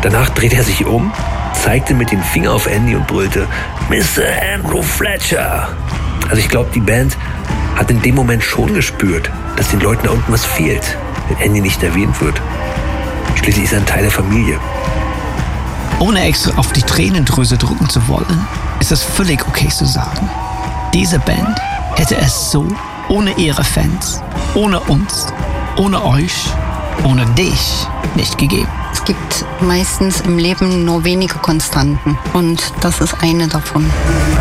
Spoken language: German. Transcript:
Danach drehte er sich um, zeigte mit dem Finger auf Andy und brüllte: Mr. Andrew Fletcher! Also ich glaube, die Band hat in dem Moment schon gespürt, dass den Leuten da unten was fehlt, wenn Andy nicht erwähnt wird. Schließlich ist er ein Teil der Familie. Ohne extra auf die Tränendrüse drücken zu wollen, ist es völlig okay zu sagen: Diese Band hätte es so ohne ihre Fans, ohne uns, ohne euch, ohne dich nicht gegeben. Es gibt meistens im Leben nur wenige Konstanten und das ist eine davon.